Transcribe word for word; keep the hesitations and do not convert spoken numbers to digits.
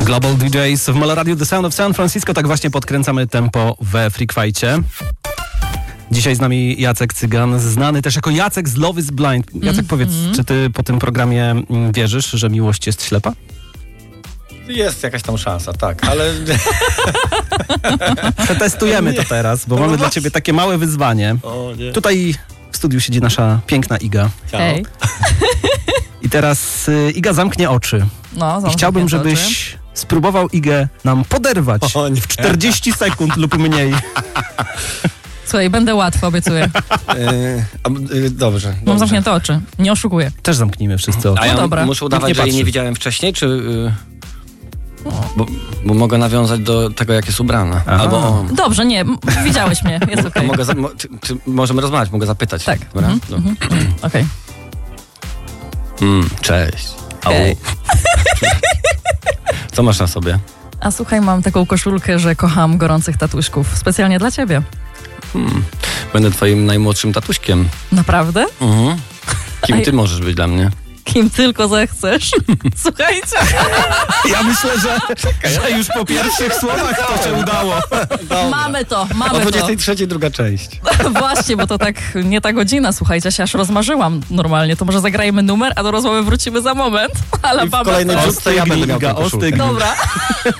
Global D Js w Molo Radio The Sound of San Francisco. Tak właśnie podkręcamy tempo we Freak Fightcie. Dzisiaj z nami Jacek Cygan, znany też jako Jacek z Love is Blind. Jacek, mm, powiedz, mm. czy ty po tym programie wierzysz, że miłość jest ślepa? Jest jakaś tam szansa, tak, ale... Przetestujemy to teraz, bo no mamy właśnie dla ciebie takie małe wyzwanie. O, nie. Tutaj w studiu siedzi nasza piękna Iga. Hej. I teraz y, Iga zamknie oczy. No, I chciałbym, żebyś oczy. spróbował Igę nam poderwać o, w czterdzieści sekund lub mniej. Słuchaj, będę łatwo, obiecuję. Yy, a, yy, dobrze. Mam dobrze. zamknięte oczy, nie oszukuję. Też zamknijmy wszyscy oczy. A ja No dobra. muszę udawać, nie że jej patrzy. nie widziałem wcześniej, czy... Yy, bo, bo mogę nawiązać do tego, jak jest ubrana. Aha. Albo o, Dobrze, nie, m- widziałeś mnie, jest a okej. mogę za, mo, czy, czy możemy rozmawiać, mogę zapytać. Tak. Dobra? Mhm, No. mhm, mhm. Okej. Mm, cześć. Au. Hej. Co masz na sobie? A słuchaj, mam taką koszulkę, że kocham gorących tatuśków. Specjalnie dla ciebie. Hmm. Będę twoim najmłodszym tatuśkiem. Naprawdę? Mhm. Kim A ty możesz być dla mnie? Kim tylko zechcesz. Słuchajcie. Ja myślę, że, że już po pierwszych słowach to się udało. Mamy to, O mamy to. dwudziestej trzeciej druga część. Właśnie, bo to tak nie ta godzina, słuchajcie, ja się aż rozmarzyłam normalnie. To może zagrajmy numer, a do rozmowy wrócimy za moment. Ale I w mamy kolejnej to. wrzutce ja będę miał Iga, tę koszulkę. ostygnij. Dobra.